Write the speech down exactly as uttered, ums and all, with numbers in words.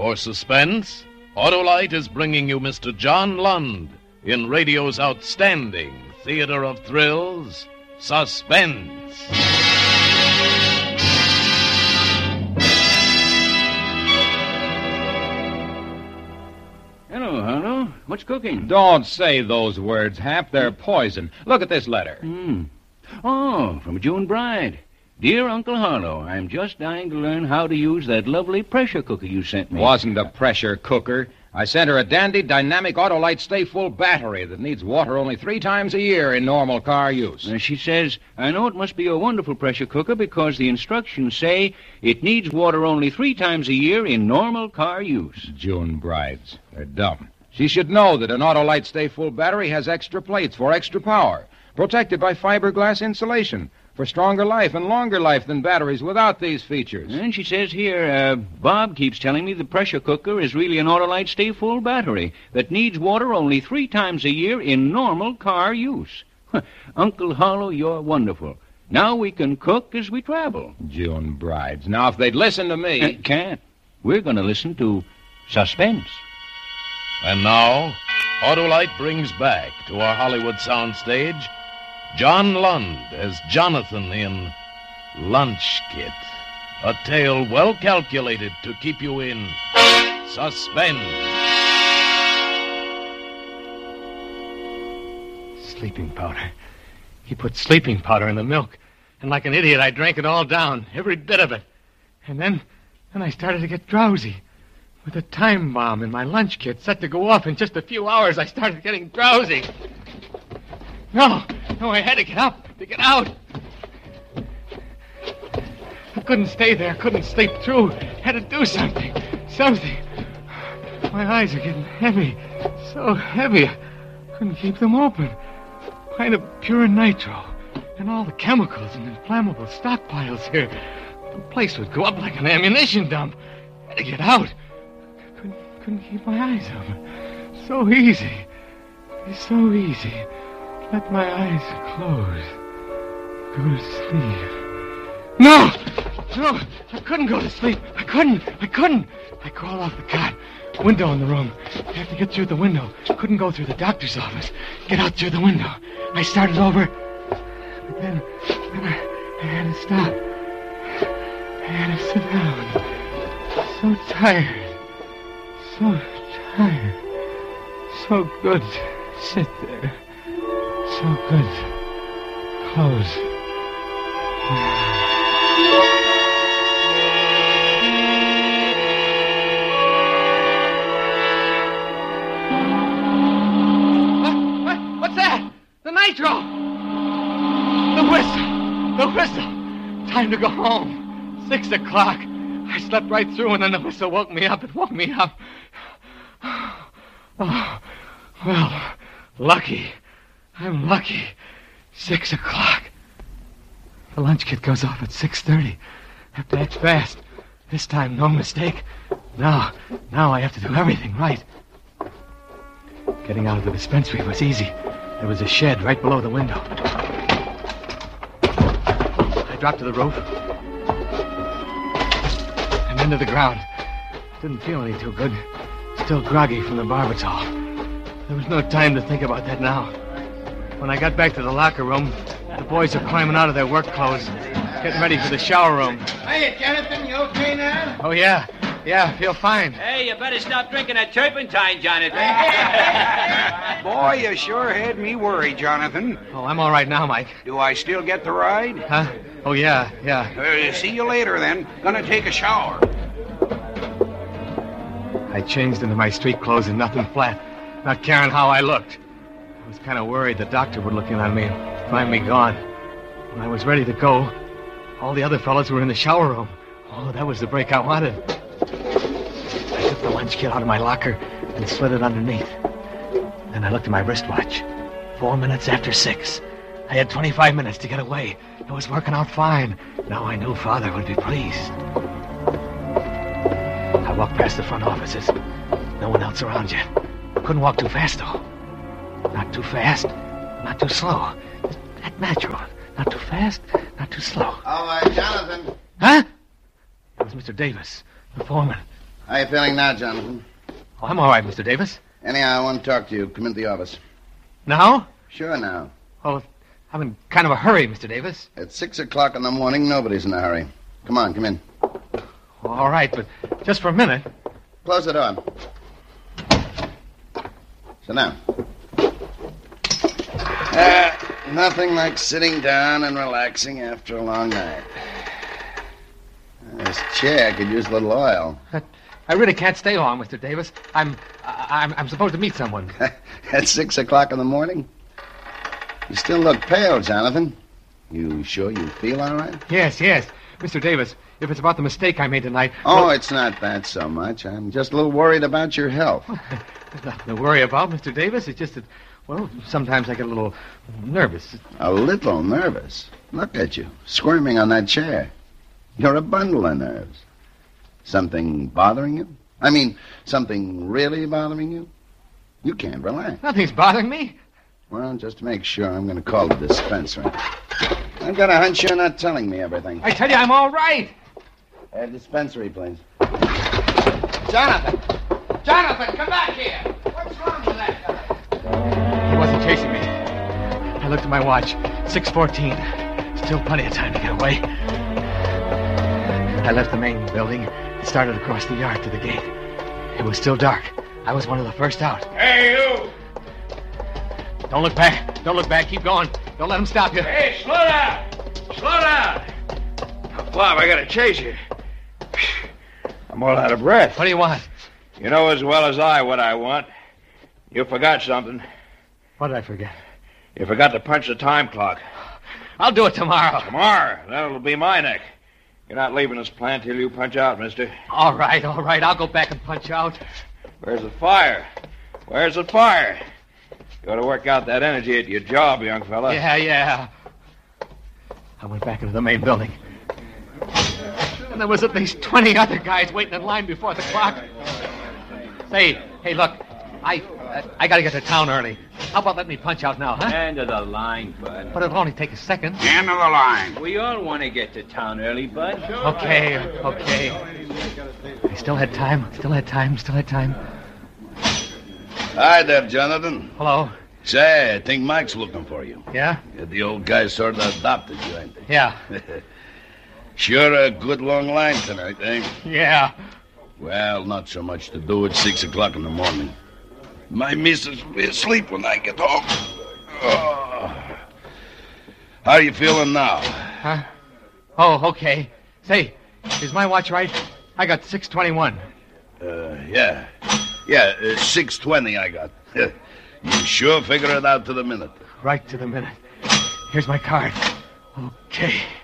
For suspense, Autolite is bringing you Mister John Lund in radio's outstanding theater of thrills, Suspense. Hello, Harlow. What's cooking? Don't say those words, Hap. They're poison. Look at this letter. Hmm. Oh, from June Bride. Dear Uncle Harlow, I'm just dying to learn how to use that lovely pressure cooker you sent me. Wasn't a pressure cooker. I sent her a dandy dynamic Autolite Stay Full battery that needs water only three times a year in normal car use. Uh, she says, I know it must be a wonderful pressure cooker because the instructions say it needs water only three times a year in normal car use. June Brides. They're dumb. She should know that an Autolite Stay Full battery has extra plates for extra power, protected by fiberglass insulation, for stronger life and longer life than batteries without these features. And she says here, uh, Bob keeps telling me the pressure cooker is really an Autolite Stay Full battery that needs water only three times a year in normal car use. Uncle Harlow, you're wonderful. Now we can cook as we travel. June Brides. Now, if they'd listen to me... Uh, can't. We're going to listen to Suspense. And now, Autolite brings back to our Hollywood soundstage John Lund as Jonathan in Lunch Kit, a tale well calculated to keep you in suspense. Sleeping powder. He put sleeping powder in the milk, and like an idiot I drank it all down, every bit of it. And then, then I started to get drowsy. With a time bomb in my lunch kit set to go off in just a few hours, I started getting drowsy. No, no, I had to get up, to get out. I couldn't stay there, couldn't sleep through. Had to do something, something. My eyes are getting heavy, so heavy. I couldn't keep them open. Pint of pure nitro, and all the chemicals and inflammable stockpiles here. The place would go up like an ammunition dump. Had to get out. Couldn't, couldn't keep my eyes open. So easy. It's so easy. Let my eyes close. Go to sleep. No! No! I couldn't go to sleep. I couldn't. I couldn't. I crawled off the cot. Window in the room. I have to get through the window. Couldn't go through the doctor's office. Get out through the window. I started over. But then, then I, I had to stop. I had to sit down. So tired. So tired. So good to sit there. So good. Close. What? What? What's that? The nitro! The whistle! The whistle! Time to go home. Six o'clock. I slept right through, and then the whistle woke me up. It woke me up. Oh, well, lucky. I'm lucky. Six o'clock. The lunch kit goes off at six thirty. Have to act fast. This time, no mistake. Now, now I have to do everything right. Getting out of the dispensary was easy. There was a shed right below the window. I dropped to the roof and into the ground. Didn't feel any too good. Still groggy from the barbitol. There was no time to think about that now. When I got back to the locker room, the boys are climbing out of their work clothes, getting ready for the shower room. Hey, Jonathan, you okay now? Oh, yeah. Yeah, I feel fine. Hey, you better stop drinking that turpentine, Jonathan. Boy, you sure had me worried, Jonathan. Oh, I'm all right now, Mike. Do I still get the ride? Huh? Oh, yeah, yeah. Uh, see you later, then. Gonna take a shower. I changed into my street clothes and nothing flat, not caring how I looked. I was kind of worried the doctor would look in on me and find me gone. When I was ready to go, all the other fellas were in the shower room. Oh, that was the break I wanted. I took the lunch kit out of my locker and slid it underneath. Then I looked at my wristwatch. Four minutes after six. I had twenty-five minutes to get away. It was working out fine. Now I knew Father would be pleased. I walked past the front offices. No one else around yet. Couldn't walk too fast, though. Not too fast, not too slow. Just that natural. Not too fast, not too slow. All right, Jonathan. Huh? It was Mister Davis, the foreman. How you feeling now, Jonathan? Oh, I'm all right, Mister Davis. Anyhow, I want to talk to you. Come into the office. Now? Sure, now. Well, I'm in kind of a hurry, Mister Davis. At six o'clock in the morning, nobody's in a hurry. Come on, come in. All right, but just for a minute. Close the door. Sit down. Uh, nothing like sitting down and relaxing after a long night. This chair could use a little oil. I really can't stay long, Mister Davis. I'm, I'm, I'm supposed to meet someone. At six o'clock in the morning? You still look pale, Jonathan. You sure you feel all right? Yes, yes. Mister Davis, if it's about the mistake I made tonight... Oh, well... it's not that so much. I'm just a little worried about your health. There's nothing to worry about, Mister Davis. It's just that, well, sometimes I get a little nervous. A little nervous? Look at you, squirming on that chair. You're a bundle of nerves. Something bothering you? I mean, something really bothering you? You can't relax. Nothing's bothering me. Well, just to make sure, I'm going to call the dispensary. I've got a hunch you're not telling me everything. I tell you, I'm all right. Uh, dispensary, please. Jonathan! Jonathan, come back here! What's wrong with that guy? He wasn't chasing me. I looked at my watch. six fourteen. Still plenty of time to get away. I left the main building and started across the yard to the gate. It was still dark. I was one of the first out. Hey, you! Don't look back. Don't look back. Keep going. Don't let him stop you. Hey, slow down! Slow down! Bob, I gotta chase you. I'm all out of breath. What do you want? You know as well as I what I want. You forgot something. What did I forget? You forgot to punch the time clock. I'll do it tomorrow. Tomorrow? That'll be my neck. You're not leaving this plant till you punch out, mister. All right, all right. I'll go back and punch out. Where's the fire? Where's the fire? You ought to work out that energy at your job, young fella. Yeah, yeah. I went back into the main building. And there was at least twenty other guys waiting in line before the clock. Say, hey, look, I uh, I gotta get to town early. How about letting me punch out now, huh? End of the line, Bud. But it'll only take a second. End of the line. We all want to get to town early, Bud. Okay, okay. I still had time, still had time, still had time. Hi there, Jonathan. Hello? Say, I think Mike's looking for you. Yeah? Yeah, the old guy sort of adopted you, ain't he? Yeah. Sure a good long line tonight, eh? Yeah. Well, not so much to do at six o'clock in the morning. My missus will be asleep when I get home. Oh. How are you feeling now? Huh? Oh, okay. Say, is my watch right? I got six twenty-one. Uh, yeah. Yeah, uh, six twenty I got. You sure figure it out to the minute. Right to the minute. Here's my card. Okay.